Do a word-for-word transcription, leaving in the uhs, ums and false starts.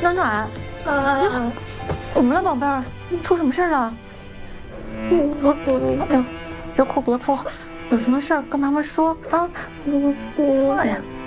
暖暖，啊，怎么了，宝贝儿？出什么事儿了？嗯，哎呦，别哭别哭，有什么事儿跟妈妈说啊。哎呀。